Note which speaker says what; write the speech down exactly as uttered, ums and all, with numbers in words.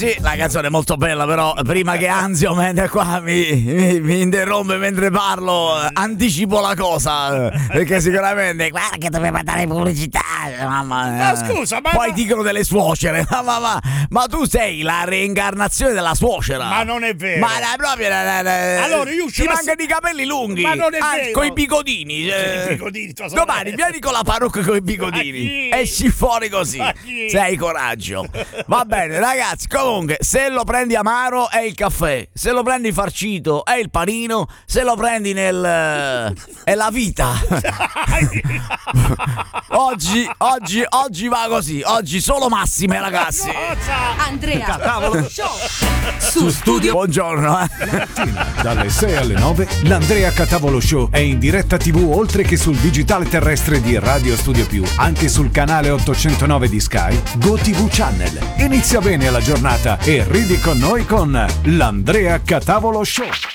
Speaker 1: Sì, la canzone è molto bella, però prima che Anzio mentre qua mi, mi, mi interrompe mentre parlo, anticipo la cosa, perché sicuramente guarda che doveva dare pubblicità, mamma.
Speaker 2: Ma scusa, ma
Speaker 1: poi
Speaker 2: no.
Speaker 1: dicono delle suocere, ma, ma, ma, ma tu sei la reincarnazione della suocera.
Speaker 2: Ma non è vero.
Speaker 1: Ma la proprio la, la, la,
Speaker 2: allora io
Speaker 1: ti mancano i capelli lunghi.
Speaker 2: Ma non è
Speaker 1: ah,
Speaker 2: vero.
Speaker 1: Con i bigodini. Eh.
Speaker 2: bigodini tua
Speaker 1: Domani vieni con la parrucca con i bigodini. Esci fuori così. Se hai coraggio. Va bene, ragazzi. Comunque, se lo prendi amaro è il caffè, se lo prendi farcito è il panino, se lo prendi nel è la vita. oggi, oggi, oggi va così. Oggi solo massime, ragazzi.
Speaker 3: Andrea
Speaker 1: Cavolo.
Speaker 3: Show su Studio.
Speaker 1: Buongiorno. Eh.
Speaker 4: Dalle sei alle nove l'Andrea Catavolo Show è in diretta tivù oltre che sul digitale terrestre di Radio Studio Più, anche sul canale ottocentonove di Sky, GoTV Channel. Inizia bene la giornata e ridi con noi con l'Andrea Catavolo Show.